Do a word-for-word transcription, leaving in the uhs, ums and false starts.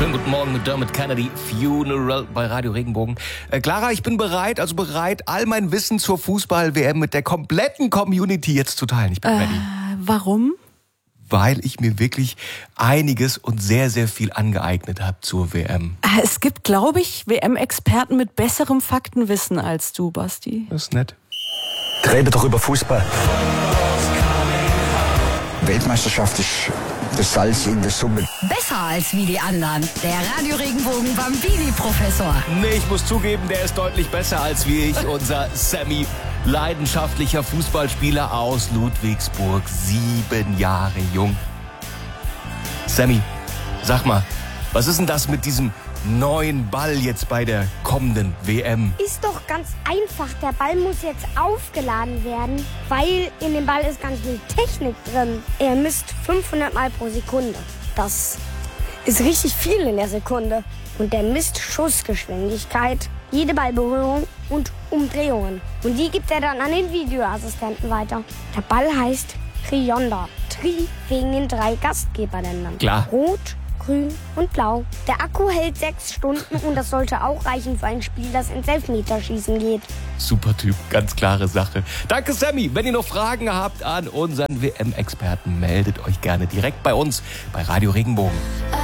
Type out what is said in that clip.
Schönen guten Morgen mit Dermot Kennedy, Funeral bei Radio Regenbogen. Äh, Clara, ich bin bereit, also bereit, all mein Wissen zur Fußball-W M mit der kompletten Community jetzt zu teilen. Ich bin äh, ready. Warum? Weil ich mir wirklich einiges und sehr, sehr viel angeeignet habe zur W M. Es gibt, glaube ich, W M-Experten mit besserem Faktenwissen als du, Basti. Das ist nett. Rede doch über Fußball. Weltmeisterschaft ist das Salz in der Suppe. Besser als wie die anderen. Der Radio Regenbogen Bambini-Professor. Nee, ich muss zugeben, der ist deutlich besser als wie ich. Unser Sammy, leidenschaftlicher Fußballspieler aus Ludwigsburg, sieben Jahre jung. Sammy, sag mal, was ist denn das mit diesem neuen Ball jetzt bei der kommenden W M? Ist doch ganz einfach. Der Ball muss jetzt aufgeladen werden, weil in dem Ball ist ganz viel Technik drin. Er misst fünfhundert Mal pro Sekunde. Das ist richtig viel in der Sekunde. Und der misst Schussgeschwindigkeit, jede Ballberührung und Umdrehungen. Und die gibt er dann an den Videoassistenten weiter. Der Ball heißt Triyonder. Tri wegen den drei Gastgeberländern. Klar. Rot, Grün und Blau. Der Akku hält sechs Stunden und das sollte auch reichen für ein Spiel, das ins Elfmeterschießen geht. Super Typ, ganz klare Sache. Danke, Sammy. Wenn ihr noch Fragen habt an unseren W M-Experten, meldet euch gerne direkt bei uns bei Radio Regenbogen.